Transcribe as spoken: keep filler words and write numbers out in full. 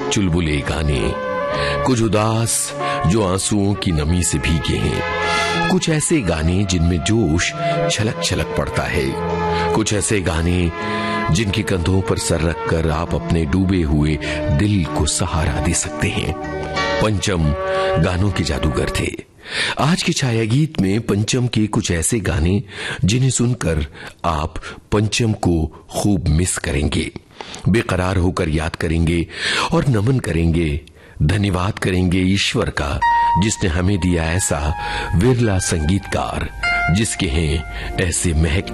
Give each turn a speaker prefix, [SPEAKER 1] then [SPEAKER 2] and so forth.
[SPEAKER 1] चुलबुले गाने, कुछ उदास जो आंसुओं की नमी से भीगे हैं, कुछ ऐसे गाने जिनमें जोश छलक छलक पड़ता है, कुछ ऐसे गाने जिनके कंधों पर सर रखकर आप अपने डूबे हुए दिल को सहारा दे सकते हैं। पंचम गानों के जादूगर थे। आज के छाया गीत में पंचम के कुछ ऐसे गाने जिन्हें सुनकर आप पंचम को खूब मिस करेंगे, बेकरार होकर याद करेंगे और नमन करेंगे, धन्यवाद करेंगे ईश्वर का जिसने हमें दिया ऐसा विरला संगीतकार जिसके हैं ऐसे महक